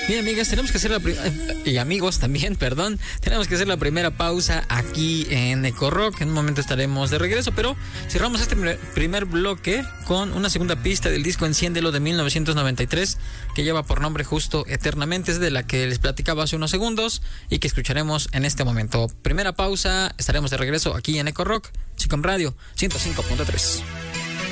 Bien, amigas, tenemos que hacer y amigos también, perdón, tenemos que hacer la primera pausa aquí en Eco Rock. En un momento estaremos de regreso, pero cerramos este primer bloque con una segunda pista del disco Enciéndelo de 1993, que lleva por nombre justo Eternamente, es de la que les platicaba hace unos segundos y que escucharemos en este momento. Primera pausa, estaremos de regreso aquí en Eco Rock, Chicom Radio 105.3.